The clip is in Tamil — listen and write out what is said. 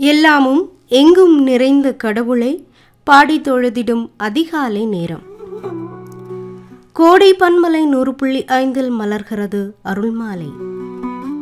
எல்லாமும் எங்கும் நிறைந்த கடவுளை பாடி தொழுதிடும் அதிகாலை நேரம். கோடை பன்மலை 100.5 மலர்கிறது அருள்மாலை.